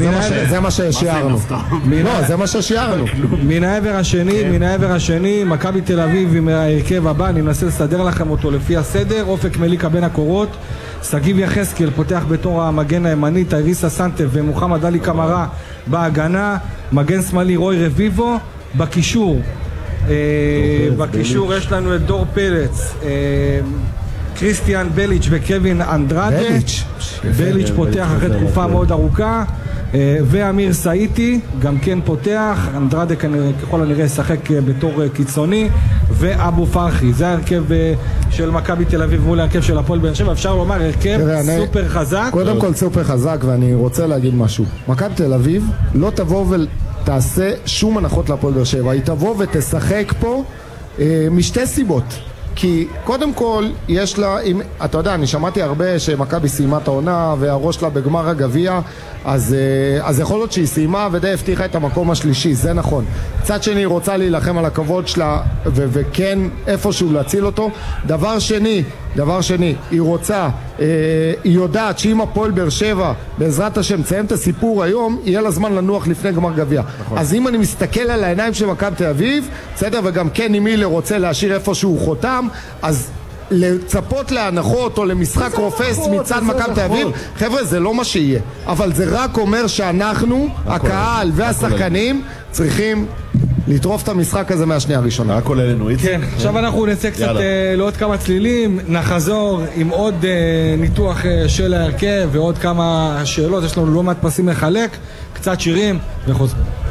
זה מה ששיערנו. לא, זה מה ששיערנו. מן העבר השני, מכבי תל אביב עם ההרכב הבא, אני מנסה לסדר לכם אותו לפי הסדר. אופק מליקה בין הקורות, סגיב יחזקאל פותח בתור המגן הימני, טייריסה סנטב ומוחמד עלי קמרה בהגנה, מגן שמאלי רוי רביבו, בקישור יש לנו את דור פלץ, קריסטיאן בליץ' וקווין אנדרדה. בליץ' פותח אחרי תקופה מאוד ארוכה, ואמיר סאיטי גם כן פותח. אנדרדה ככל הנראה ישחק בתור קיצוני, ואבו פרחי. זה ההרכב של מכבי תל אביב מול ההרכב של הפועל באר שבע. אפשר לומר הרכב סופר חזק. קודם כל סופר חזק, ואני רוצה להגיד משהו. מכבי תל אביב לא תבוא ותעשה שום הנחות להפועל באר שבע, היא תבוא ותשחק פה משתי סיבות. כי קודם כל יש לה, אתה יודע, אני שמעתי הרבה שמכבי סיימה את העונה והראש שלה בגמר הגביע, אז יכול להיות שהיא סיימה ודי הבטיחה את המקום השלישי, זה נכון. קצת שני היא רוצה להילחם על הכבוד שלה וכן איפשהו להציל אותו. דבר שני, היא רוצה, היא יודעת שאם הפועל באר שבע בעזרת השם תסיים את הסיפור היום, יהיה לה זמן לנוח לפני גמר גביע. נכון. אז אם אני מסתכל על העיניים של מכבי תל אביב, בסדר, וגם כן אם מילר רוצה להשאיר איפשהו חותם, אז לצפות להנחות או למשחק רופס מצד מכבי תל אביב, חבר'ה, זה לא מה שיהיה. אבל זה רק אומר שאנחנו, הקהל והשחקנים, צריכים לטרוף את המשחק הזה מהשנייה הראשונה. רק עולה לנו איתי. כן, עכשיו אנחנו נצא קצת לעוד כמה צלילים, נחזור עם עוד ניתוח של ההרכב ועוד כמה שאלות, יש לנו לא מעט פסים לחלק, קצת שירים וחוזרים.